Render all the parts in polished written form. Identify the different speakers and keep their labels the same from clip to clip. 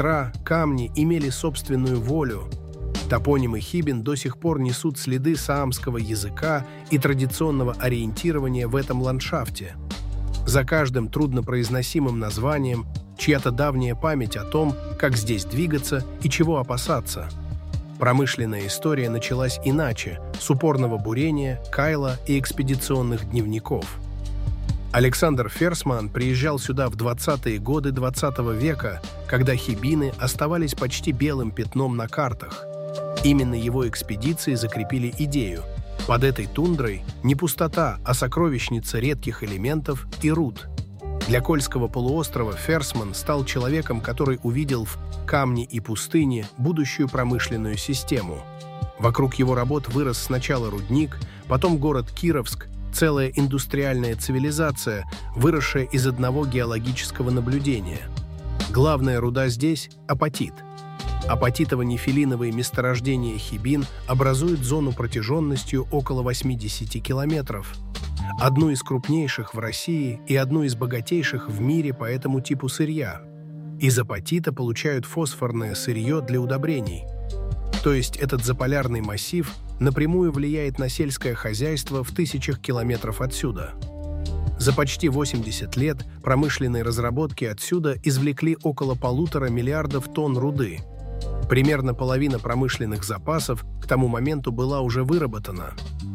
Speaker 1: ветра, камни имели собственную волю. Топонимы Хибин до сих пор несут следы саамского языка и традиционного ориентирования в этом ландшафте. За каждым труднопроизносимым названием чья-то давняя память о том, как здесь двигаться и чего опасаться. Промышленная история началась иначе, с упорного бурения, кайла и экспедиционных дневников. Александр Ферсман приезжал сюда в 20-е годы XX века, когда хибины оставались почти белым пятном на картах. Именно его экспедиции закрепили идею. Под этой тундрой не пустота, а сокровищница редких элементов и руд. Для Кольского полуострова Ферсман стал человеком, который увидел в камне и пустыне будущую промышленную систему. Вокруг его работ вырос сначала рудник, потом город Кировск, целая индустриальная цивилизация, выросшая из одного геологического наблюдения. Главная руда здесь – апатит. Апатитово-нефелиновые месторождения хибин образуют зону протяженностью около 80 километров. Одну из крупнейших в России и одну из богатейших в мире по этому типу сырья. Из апатита получают фосфорное сырье для удобрений. То есть этот заполярный массив напрямую влияет на сельское хозяйство в тысячах километров отсюда. За почти 80 лет промышленные разработки отсюда извлекли около 1,5 миллиардов тонн руды. Примерно половина промышленных запасов к тому моменту была уже выработана.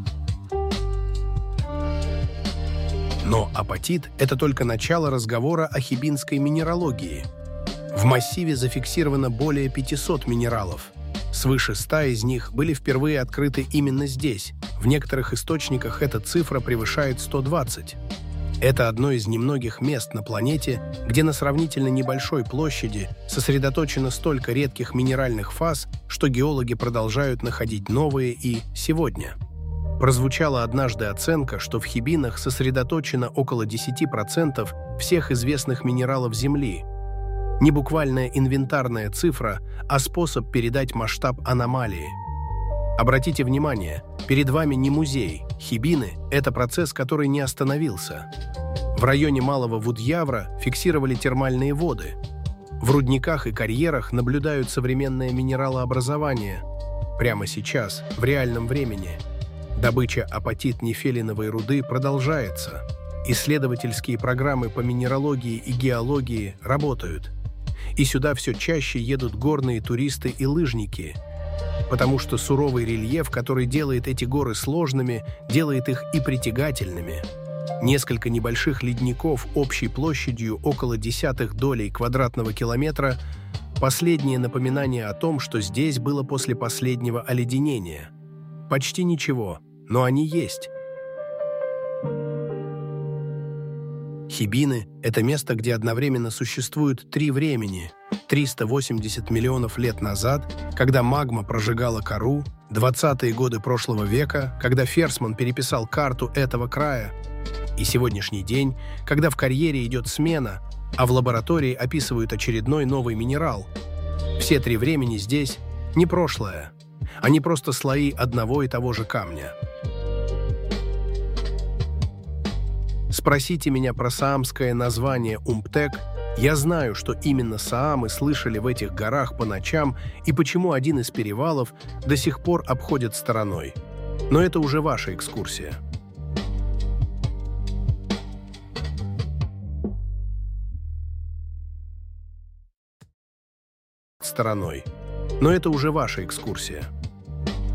Speaker 1: Но апатит – это только начало разговора о хибинской минералогии. В массиве зафиксировано более 500 минералов. Свыше 100 из них были впервые открыты именно здесь. В некоторых источниках эта цифра превышает 120. Это одно из немногих мест на планете, где на сравнительно небольшой площади сосредоточено столько редких минеральных фаз, что геологи продолжают находить новые и сегодня. Прозвучала однажды оценка, что в хибинах сосредоточено около 10% всех известных минералов Земли. Не буквальная инвентарная цифра, а способ передать масштаб аномалии. Обратите внимание, перед вами не музей. Хибины – это процесс, который не остановился. В районе Малого Вудьявра фиксировали термальные воды. В рудниках и карьерах наблюдают современное минералообразование. Прямо сейчас, в реальном времени. Добыча апатит-нефелиновой руды продолжается. Исследовательские программы по минералогии и геологии работают. И сюда все чаще едут горные туристы и лыжники, потому что суровый рельеф, который делает эти горы сложными, делает их и притягательными. Несколько небольших ледников общей площадью около 0,1 квадратного километра – последнее напоминание о том, что здесь было после последнего оледенения. Почти ничего, но они есть. Хибины – это место, где одновременно существуют 3 времени. 380 миллионов лет назад, когда магма прожигала кору, 20-е годы прошлого века, когда Ферсман переписал карту этого края, и сегодняшний день, когда в карьере идет смена, а в лаборатории описывают очередной новый минерал. Все 3 времени здесь не прошлое, они просто слои одного и того же камня. Спросите меня про саамское название Умптек. Я знаю, что именно саамы слышали в этих горах по ночам и почему один из перевалов до сих пор обходят стороной. Но это уже ваша экскурсия. Но это уже ваша экскурсия.